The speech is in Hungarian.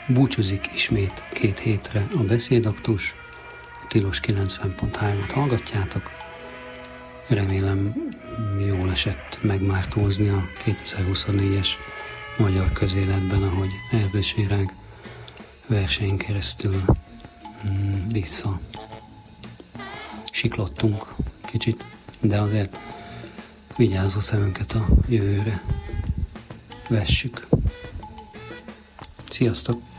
Búcsúzik ismét 2 hétre a Beszédaktus. A Tilos 90.3-at hallgatjátok. Remélem jól esett megmártózni a 2024-es magyar közéletben, ahogy Erdős Virág versenyen keresztül vissza siklottunk kicsit, de azért vigyázó szemünket a jövőre vessük. Sziasztok!